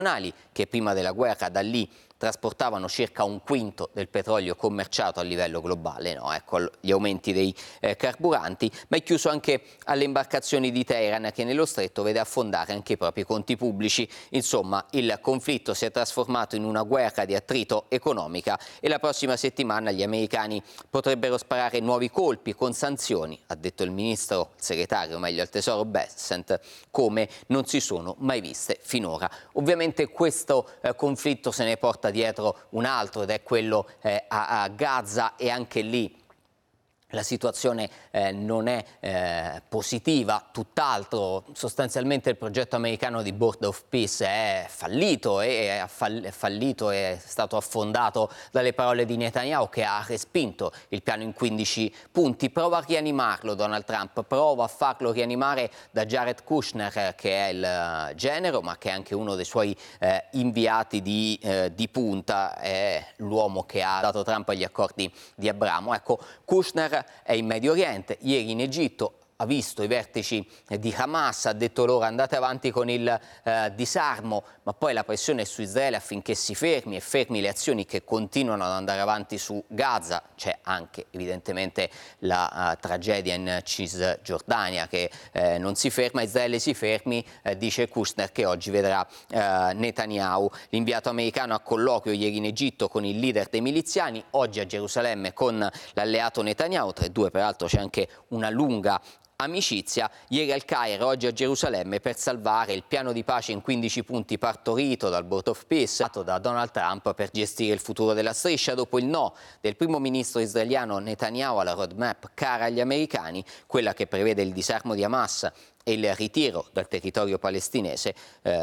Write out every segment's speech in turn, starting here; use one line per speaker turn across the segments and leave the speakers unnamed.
che prima della guerra da lì trasportavano circa un quinto del petrolio commerciato a livello globale, no? Ecco, gli aumenti dei carburanti, ma è chiuso anche alle imbarcazioni di Teheran, che nello stretto vede affondare anche i propri conti pubblici. Insomma, il conflitto si è trasformato in una guerra di attrito economica e la prossima settimana gli americani potrebbero sparare nuovi colpi con sanzioni, ha detto il ministro, il segretario meglio al Tesoro Bessent, come non si sono mai viste finora. Ovviamente questo conflitto se ne porta dietro un altro ed è quello a Gaza, e anche lì la situazione non è positiva, tutt'altro. Sostanzialmente il progetto americano di Board of Peace è fallito e è stato affondato dalle parole di Netanyahu, che ha respinto il piano in 15 punti. Prova a rianimarlo Donald Trump, prova a farlo rianimare da Jared Kushner, che è il genero ma che è anche uno dei suoi inviati di punta, è l'uomo che ha dato Trump agli accordi di Abramo. Ecco, Kushner è in Medio Oriente, ieri in Egitto, ha visto i vertici di Hamas, ha detto loro andate avanti con il disarmo, ma poi la pressione è su Israele affinché si fermi e fermi le azioni che continuano ad andare avanti su Gaza. C'è anche evidentemente la tragedia in Cisgiordania che non si ferma, Israele si fermi, dice Kushner, che oggi vedrà Netanyahu. L'inviato americano a colloquio ieri in Egitto con il leader dei miliziani, oggi a Gerusalemme con l'alleato Netanyahu, tra i due peraltro c'è anche una lunga amicizia. Ieri al Cairo, oggi a Gerusalemme, per salvare il piano di pace in 15 punti partorito dal Board of Peace, dato da Donald Trump per gestire il futuro della striscia, dopo il no del primo ministro israeliano Netanyahu alla roadmap cara agli americani, quella che prevede il disarmo di Hamas e il ritiro dal territorio palestinese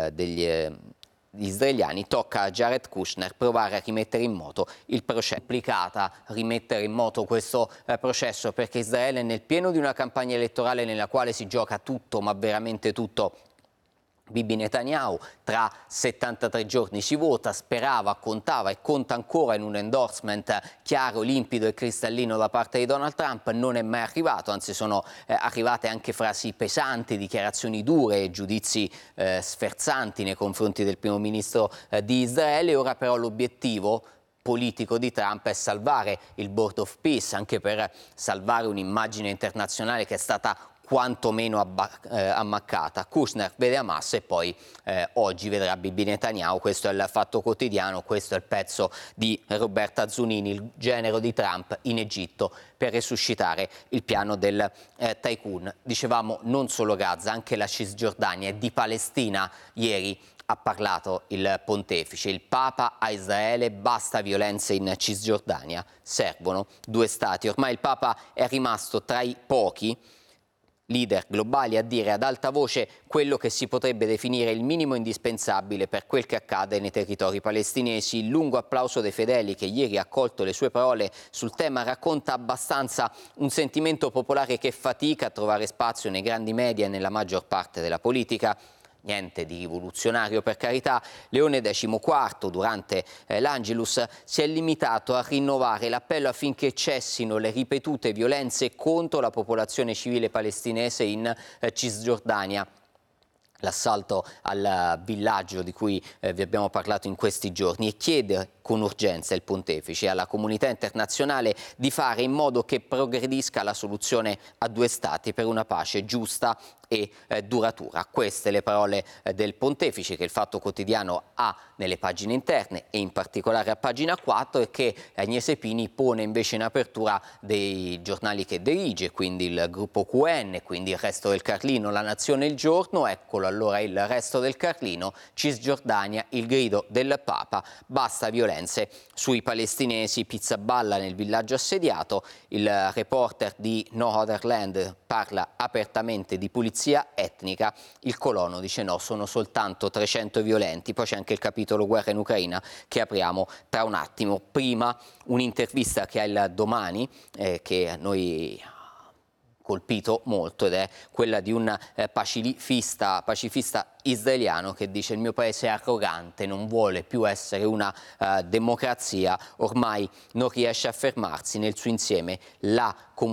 gli israeliani. Tocca a Jared Kushner provare a rimettere in moto il processo. È complicata rimettere in moto questo processo, perché Israele è nel pieno di una campagna elettorale nella quale si gioca tutto, ma veramente tutto. Bibi Netanyahu, tra 73 giorni si vota, sperava, contava e conta ancora in un endorsement chiaro, limpido e cristallino da parte di Donald Trump. Non è mai arrivato, anzi sono arrivate anche frasi pesanti, dichiarazioni dure e giudizi sferzanti nei confronti del primo ministro di Israele. Ora però l'obiettivo politico di Trump è salvare il Board of Peace, anche per salvare un'immagine internazionale che è stata quantomeno ammaccata. Kushner vede Hamas e poi oggi vedrà Bibi Netanyahu. Questo è il Fatto Quotidiano, questo è il pezzo di Roberta Zunini, il genero di Trump in Egitto per resuscitare il piano del tycoon. Dicevamo non solo Gaza, anche la Cisgiordania, e di Palestina ieri ha parlato il pontefice. Il Papa a Israele: basta violenze in Cisgiordania, servono due stati. Ormai il Papa è rimasto tra i pochi leader globali a dire ad alta voce quello che si potrebbe definire il minimo indispensabile per quel che accade nei territori palestinesi. Il lungo applauso dei fedeli che ieri ha accolto le sue parole sul tema racconta abbastanza un sentimento popolare che fatica a trovare spazio nei grandi media e nella maggior parte della politica. Niente di rivoluzionario, per carità. Leone XIV, durante l'Angelus, si è limitato a rinnovare l'appello affinché cessino le ripetute violenze contro la popolazione civile palestinese in Cisgiordania. L'assalto al villaggio di cui vi abbiamo parlato in questi giorni, e chiede con urgenza il pontefice alla comunità internazionale di fare in modo che progredisca la soluzione a due stati per una pace giusta e duratura. Queste le parole del pontefice, che il Fatto Quotidiano ha nelle pagine interne e in particolare a pagina 4, e che Agnese Pini pone invece in apertura dei giornali che dirige, quindi il gruppo QN, quindi il Resto del Carlino, La Nazione, Il Giorno. Eccolo allora il Resto del Carlino: Cisgiordania, il grido del Papa, basta violenze sui palestinesi, Pizzaballa nel villaggio assediato. Il reporter di No Other Land parla apertamente di pulizia etnica, il colono dice no, sono soltanto 300 violenti. Poi c'è anche il capitolo guerra in Ucraina che apriamo tra un attimo. Prima un'intervista che ha il Domani, che noi colpito molto, ed è quella di un pacifista israeliano che dice: il mio paese è arrogante, non vuole più essere una democrazia, ormai non riesce a fermarsi nel suo insieme la comunità